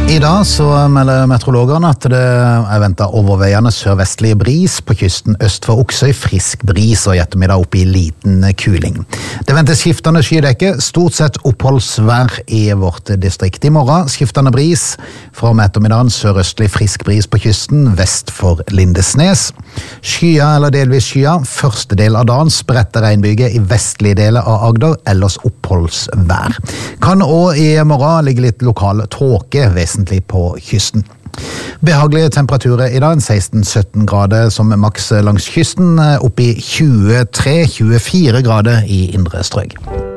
I dag så melder meteorologerne at det ventet overveiende sørvestlig bris på kysten øst for Oksøy, frisk bris og i ettermiddag opp i liten kuling. Det ventes skiftende skydekke, stort sett oppholdsvær i vårt distrikt. I morgen skiftende bris, fra om ettermiddagen sørøstlig frisk bris på kysten vest for Lindesnes. Skya eller delvis skya, første del av dagen spredte regnbyger i vestlige deler av Agder, ellers oppholdsvær. Kan også i morgen ligge litt lokal tåke vesentlig på kysten. Behagelige temperaturer i dag, 16-17 grader som maks langs kysten, opp i 23-24 grader i indre strøk.